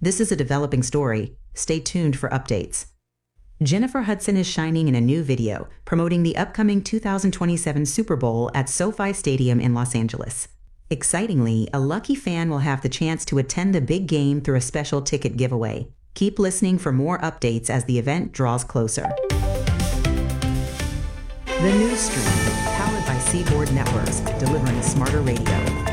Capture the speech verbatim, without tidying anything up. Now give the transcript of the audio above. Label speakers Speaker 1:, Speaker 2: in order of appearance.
Speaker 1: This is a developing story. Stay tuned for updates. Jennifer Hudson is shining in a new video promoting the upcoming two thousand twenty-seven Super Bowl at SoFi Stadium in Los Angeles. Excitingly, a lucky fan will have the chance to attend the big game through a special ticket giveaway. Keep listening for more updates as the event draws closer. The News Stream, powered by Seaboard Networks, delivering smarter radio.